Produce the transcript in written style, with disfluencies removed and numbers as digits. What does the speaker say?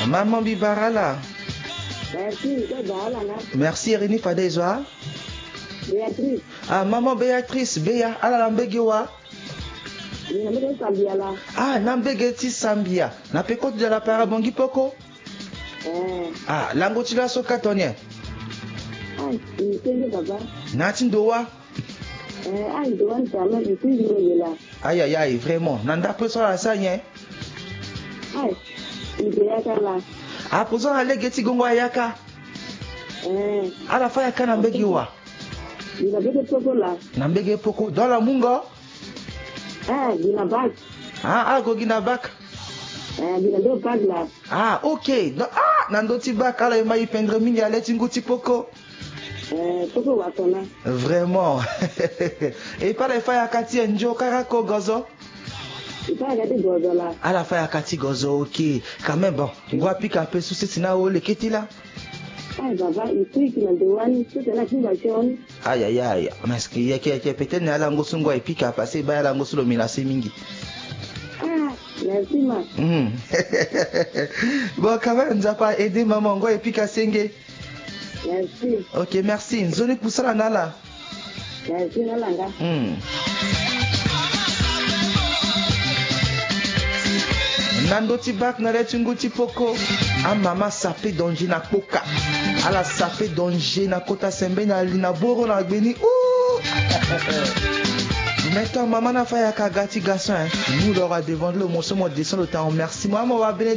Maman Bibarala. Merci, merci Irini Fadezwa. Béatrice. Ah, maman Béatrice, Béa, ala lambegewa. Ah, nambege ti Sambia. Na peko de la parabongi poko. Ah, lango tila soka tonye. Ah, c'est papa. Natin dowa. Ah, il doit ça mais je suis là. Aïe aïe aïe, vraiment. Nanda preso la sanye. Ah, il est là. Ah, pozo ale geti gongo ayaka. Ala fa yaka nambegewa. Il a beaucoup poko là. Nambege poko dans la mungo. Ah, il a bac. Ah, algo gina bac. Il a deux bacs là. Ah, ok. Ah, nando ti bac ala ma ipendre mingi ale tinguti poko. Poko watona. Vraiment. Et pas les failles à Kati Njo Karako Gozo. Il pas regarder Gozo là. À la faille à Kati Gozo, ok. Quand même, bon. On va piquer un peu sous cette sinao, le kiti là. Ah, baba, il faut qu'il en douane, tout est là qui va faire. Aïe, aïe, aïe. Mais est-ce qu'il y a peut-être une langue sungo et pique à passer, bah, la langue sur le minasé mingi. Ah, merci, ma. Bon, quand même, on n'a pas aidé maman, go et pique à senge. Merci. Ok, merci. Nzoni Poussala Nala. Merci, Nalanga. Nando Tibak na letungu tipoko. A mama sapé donji na poka. A la sapé donji na kota sembe na lina boro na gbeni. Maintenant, maman n'a pas yaka gati garçon. Nous leur a devant le morceau, moi descend le temps. Merci, maman, va bénir.